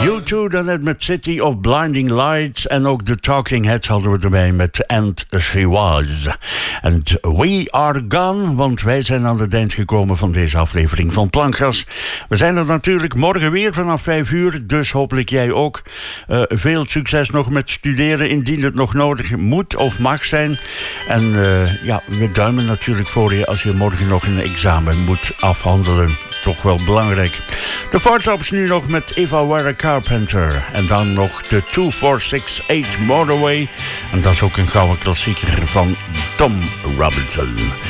U2 dan net met City of Blinding Lights. En ook de Talking Heads hadden we erbij met And She Was. En we are gone, want wij zijn aan het eind gekomen van deze aflevering van Plankgas. We zijn er natuurlijk morgen weer vanaf 5 uur, dus hopelijk jij ook. Veel succes nog met studeren, indien het nog nodig moet of mag zijn. En we duimen natuurlijk voor je als je morgen nog een examen moet afhandelen. Toch wel belangrijk. De Four Tops nu nog met If I Were a Carpenter. En dan nog de 2468 Motorway. En dat is ook een gouden klassieker van Tom Robinson.